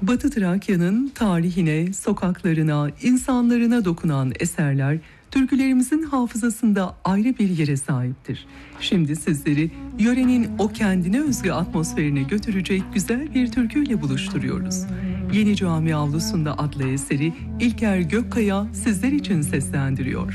Batı Trakya'nın tarihine, sokaklarına, insanlarına dokunan eserler türkülerimizin hafızasında ayrı bir yere sahiptir. Şimdi sizleri yörenin o kendine özgü atmosferine götürecek güzel bir türküyle buluşturuyoruz. Yeni Cami Avlusu'nda adlı eseri İlker Gökkaya sizler için seslendiriyor.